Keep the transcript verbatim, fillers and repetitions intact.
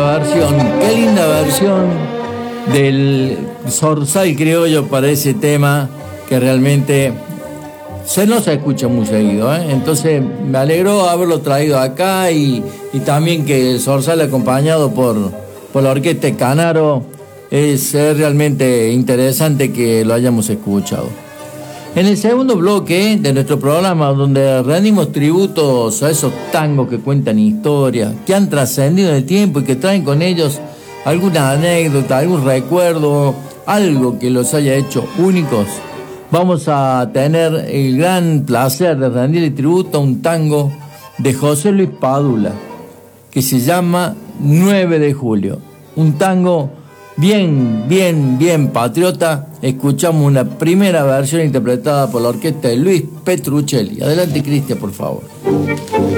linda versión, qué linda versión del zorzal criollo para ese tema que realmente se no se escucha muy seguido, ¿eh? Entonces me alegró haberlo traído acá y, y también que el zorzal acompañado por, por la orquesta de Canaro es, es realmente interesante que lo hayamos escuchado. En el segundo bloque de nuestro programa, donde rendimos tributos a esos tangos que cuentan historias, que han trascendido en el tiempo y que traen con ellos alguna anécdota, algún recuerdo, algo que los haya hecho únicos, vamos a tener el gran placer de rendirle tributo a un tango de José Luis Padula, que se llama nueve de julio. Un tango bien, bien, bien patriota. Escuchamos una primera versión interpretada por la orquesta de Luis Petruccelli. Adelante, Cristian, por favor.